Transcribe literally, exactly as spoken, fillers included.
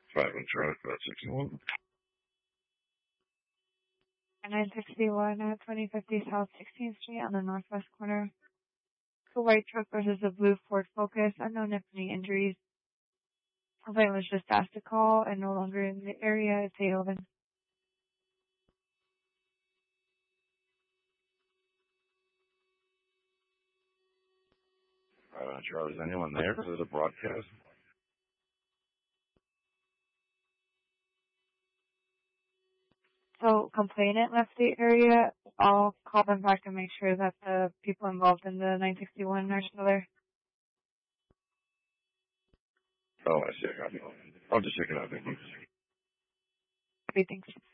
five on Charlie, five sixty-one. nine sixty-one at twenty fifty South sixteenth Street on the northwest corner. The white truck versus the blue Ford Focus. Unknown if any injuries. Complaint was just asked to call and no longer in the area. It's eight eleven. five on Charlie, is anyone there? This is a broadcast. So complainant left the area. I'll call them back and make sure that the people involved in the nine sixty-one are still there. Oh, I see. I got it. I'll just check it out. Thank you. Great, thanks.